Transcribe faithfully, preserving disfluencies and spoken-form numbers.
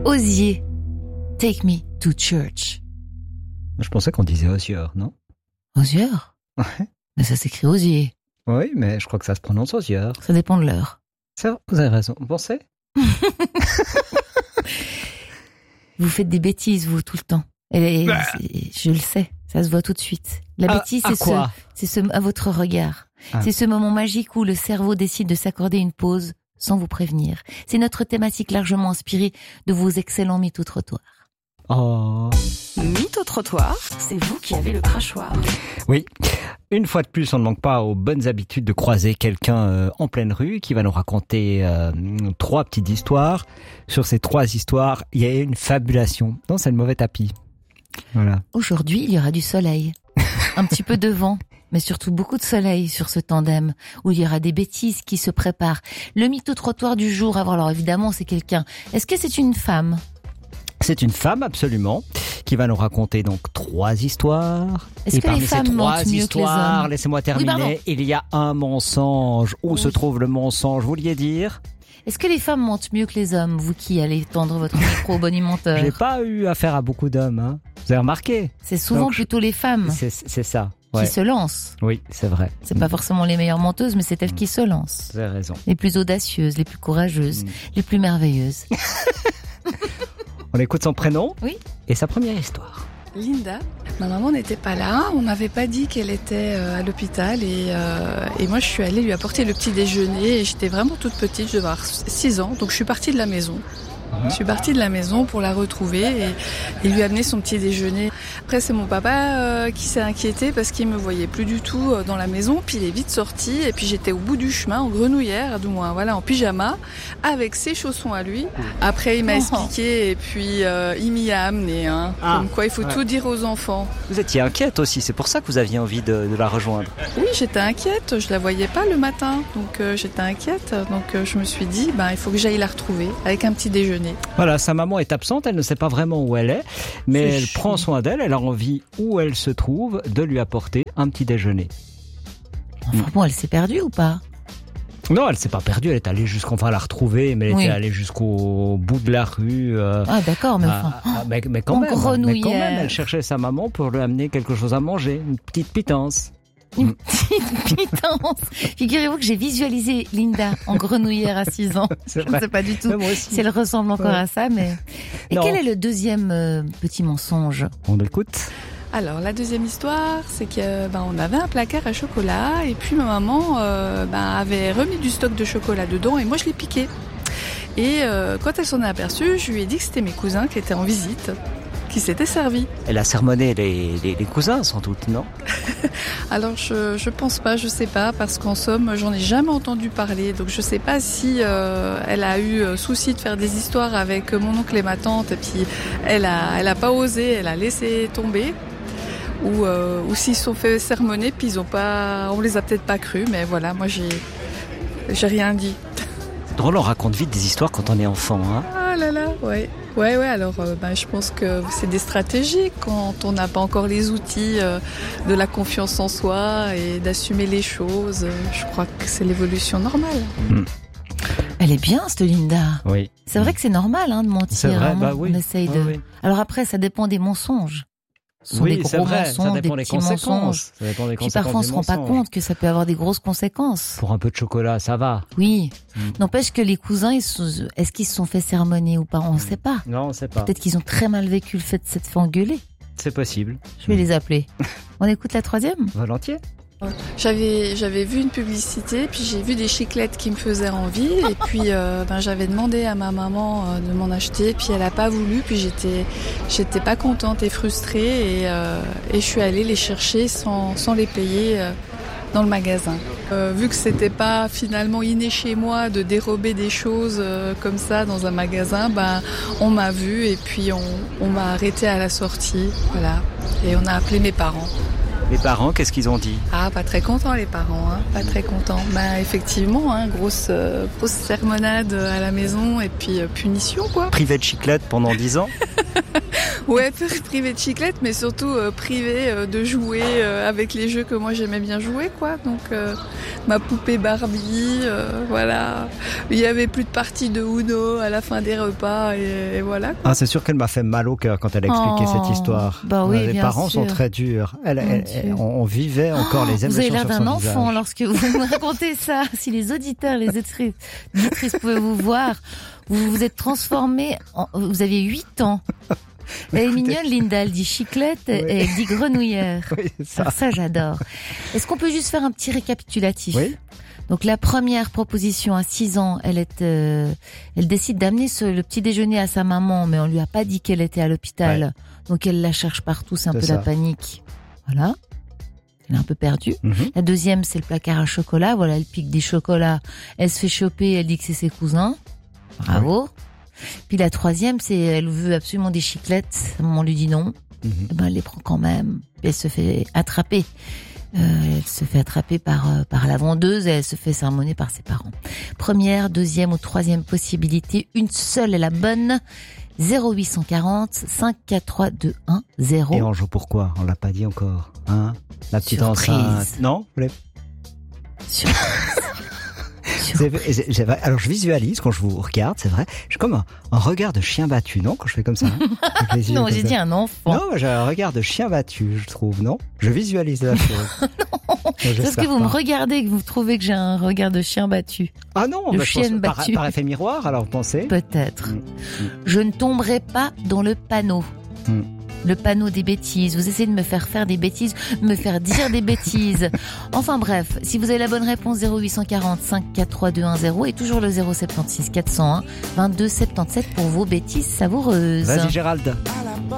Osier. Take me to church. Je pensais qu'on disait Osier, non? Osier? Ouais. Mais ça s'écrit Osier. Oui, mais je crois que ça se prononce Osier. Ça dépend de l'heure. C'est vrai, vous avez raison. Vous pensez? Vous faites des bêtises, vous, tout le temps. Et bah. Je le sais, ça se voit tout de suite. La à, bêtise, à c'est ce, c'est ce, à votre regard. Ah. C'est ce moment magique où le cerveau décide de s'accorder une pause sans vous prévenir. C'est notre thématique largement inspirée de vos excellents mythes au trottoir. Oh. Mythe au trottoir, c'est vous qui avez le crachoir. Oui. Une fois de plus, on ne manque pas aux bonnes habitudes de croiser quelqu'un euh, en pleine rue qui va nous raconter euh, trois petites histoires. Sur ces trois histoires, il y a une fabulation. Non, c'est le mauvais tapis. Voilà. Aujourd'hui, il y aura du soleil. Un petit peu de vent, mais surtout beaucoup de soleil sur ce tandem où il y aura des bêtises qui se préparent. Le mythe au trottoir du jour, alors évidemment, c'est quelqu'un. Est-ce que c'est une femme ? C'est une femme, absolument, qui va nous raconter donc trois histoires. Est-ce et que les femmes mentent mieux que les hommes ? Laissez-moi terminer. Oui, il y a un mensonge. Où oui. se trouve le mensonge ? Vous vouliez dire ? Est-ce que les femmes mentent mieux que les hommes, vous qui allez tendre votre micro au bonimenteur ? J'ai pas eu affaire à beaucoup d'hommes, hein. Vous avez remarqué ? C'est souvent donc, plutôt les femmes. C'est, c'est ça. Qui ouais. se lancent. Oui, c'est vrai. C'est mmh. pas forcément les meilleures menteuses, mais c'est elles mmh. qui se lancent. Vous avez raison. Les plus audacieuses, les plus courageuses, mmh. les plus merveilleuses. On écoute son prénom oui. et sa première histoire. Linda. Ma maman n'était pas là, on m'avait pas dit qu'elle était à l'hôpital et, euh, et moi je suis allée lui apporter le petit déjeuner et j'étais vraiment toute petite, je devais avoir six ans, donc je suis partie de la maison. Je suis partie de la maison pour la retrouver et, et lui amener son petit déjeuner. Après, c'est mon papa euh, qui s'est inquiété parce qu'il me voyait plus du tout dans la maison. Puis il est vite sorti et puis j'étais au bout du chemin, en grenouillère, du moins, voilà, en pyjama, avec ses chaussons à lui. Après, il m'a expliqué et puis euh, il m'y a amené. Hein, ah, comme quoi, il faut ouais. tout dire aux enfants. Vous étiez inquiète aussi, c'est pour ça que vous aviez envie de, de la rejoindre. Oui, j'étais inquiète. Je la voyais pas le matin, donc euh, j'étais inquiète. Donc euh, je me suis dit, ben il faut que j'aille la retrouver avec un petit déjeuner. Voilà, sa maman est absente, elle ne sait pas vraiment où elle est, mais c'est elle chou. prend soin d'elle, elle a envie, où elle se trouve, de lui apporter un petit déjeuner. Enfin bon, elle s'est perdue ou pas ? Non, elle s'est pas perdue, elle est allée jusqu'on va la retrouver, mais elle oui. était allée jusqu'au bout de la rue. Euh, ah d'accord, mais enfin... Ah, mais, mais, quand même, mais quand même, elle cherchait sa maman pour lui amener quelque chose à manger, une petite pitance. Une petite pitance. Figurez-vous que j'ai visualisé Linda en grenouillère à six ans. C'est Je ne sais pas du tout si elle ressemble encore ouais. à ça, mais... Et non. Quel est le deuxième euh, petit mensonge ? On l'écoute. Alors, la deuxième histoire, c'est que ben, on avait un placard à chocolat et puis ma maman euh, ben, avait remis du stock de chocolat dedans et moi je l'ai piqué. Et euh, quand elle s'en est aperçue, je lui ai dit que c'était mes cousins qui étaient en visite, qui s'étaient servis. Elle a sermonné les, les, les cousins, sans doute, non ? Alors, je, je pense pas, je sais pas, parce qu'en somme, j'en ai jamais entendu parler. Donc, je sais pas si euh, elle a eu souci de faire des histoires avec mon oncle et ma tante, et puis elle a, elle a pas osé, elle a laissé tomber. Ou, euh, ou s'ils se sont fait sermonner, puis ils ont pas, on les a peut-être pas cru, mais voilà, moi j'ai, j'ai rien dit. Drôle, on raconte vite des histoires quand on est enfant, hein. Ah là là, ouais. Ouais, ouais, alors euh, ben, je pense que c'est des stratégies quand on n'a pas encore les outils euh, de la confiance en soi et d'assumer les choses. Je crois que c'est l'évolution normale. Mmh. Elle est bien, cette Linda. Oui. C'est vrai que c'est normal hein, de mentir. C'est vrai, hein, bah oui. On essaye de... oui, oui. Alors après, ça dépend des mensonges. Ce sont oui, des gros c'est vrai, mensonges, ça dépend des des petits conséquences. mensonges. Ça dépend des Puis conséquences parfois, on se rend pas compte que ça peut avoir des grosses conséquences. Pour un peu de chocolat, ça va. Oui. Mmh. N'empêche que les cousins, ils sont... est-ce qu'ils se sont fait sermonner ou pas ? On ne sait pas. Non, on ne sait pas. Peut-être qu'ils ont très mal vécu le fait de s'être fait engueuler. C'est possible. Je vais mmh. les appeler. On écoute la troisième ? Volontiers. J'avais, j'avais vu une publicité, puis j'ai vu des chiclettes qui me faisaient envie, et puis euh, ben, j'avais demandé à ma maman euh, de m'en acheter, puis elle a pas voulu, puis j'étais, j'étais pas contente et frustrée, et, euh, et je suis allée les chercher sans, sans les payer euh, dans le magasin. Euh, vu que c'était pas finalement inné chez moi de dérober des choses euh, comme ça dans un magasin, ben on m'a vu et puis on, on m'a arrêté à la sortie, voilà, et on a appelé mes parents. Les parents, qu'est-ce qu'ils ont dit ? Ah, pas très contents les parents, hein, pas très contents. Ben effectivement, hein, grosse euh, grosse sermonade à la maison et puis euh, punition quoi. Privé de chiclette pendant dix ans ? Ouais, privé de chiclette, mais surtout euh, privé euh, de jouer euh, avec les jeux que moi j'aimais bien jouer, quoi. Donc euh, ma poupée Barbie, euh, voilà. Il y avait plus de parties de Uno à la fin des repas et, et voilà. Quoi. Ah, c'est sûr qu'elle m'a fait mal au cœur quand elle a expliqué Oh, cette histoire. bah oui, les bien parents sûr. sont très durs. Elle, elle, elle, on, on vivait encore les émotions Vous avez l'air sur d'un son enfant visage. lorsque vous me racontez ça. Si les auditeurs, les auditrices, auditrices pouvaient vous voir, vous vous êtes transformé. En, vous aviez huit ans. Elle est mignonne, Linda. Elle dit chiclette Oui. et elle dit grenouillère. Oui, c'est ça. Alors ça, j'adore. Est-ce qu'on peut juste faire un petit récapitulatif? Oui. Donc la première proposition à six ans, elle est, euh, elle décide d'amener ce, le petit déjeuner à sa maman, mais on lui a pas dit qu'elle était à l'hôpital. Ouais. Donc elle la cherche partout, c'est un C'est peu ça. la panique. Voilà. Elle est un peu perdue. Mm-hmm. La deuxième, c'est le placard à chocolat. Voilà, elle pique des chocolats. Elle se fait choper, elle dit que c'est ses cousins. Bravo. Puis la troisième, c'est elle veut absolument des chiclettes. Sa maman lui dit non. Mm-hmm. Eh ben, elle les prend quand même. Puis elle se fait attraper. Euh, elle se fait attraper par euh, par la vendeuse et elle se fait sermonner par ses parents. Première, deuxième ou troisième possibilité, une seule est la bonne. zéro huit cent quarante, cinq quatre trois deux un zéro. Et on joue pourquoi? On l'a pas dit encore. Hein? La petite Surprise. enceinte. Non? Vous l'avez- Surprise. C'est- c'est- j'ai- Alors je visualise quand je vous regarde, c'est vrai. J'ai comme un, un regard de chien battu, non? Quand je fais comme ça. hein, avec les yeux Non, comme j'ai ça. dit un enfant. Non, j'ai un regard de chien battu, je trouve, non? Je visualise la chose. Non, C'est parce que vous me regardez et que vous trouvez que j'ai un regard de chien battu. Ah non, de bah, je pense- chienne par, battue. par effet miroir, alors vous pensez? Peut-être. Mm. Je ne tomberai pas dans le panneau. Mm. Le panneau des bêtises. Vous essayez de me faire faire des bêtises, me faire dire des bêtises. Enfin bref, si vous avez la bonne réponse, zéro huit cent quarante, cinq quatre trois deux un zéro et toujours le zéro sept six quatre zéro un, vingt-deux soixante-dix-sept pour vos bêtises savoureuses. Vas-y Gérald.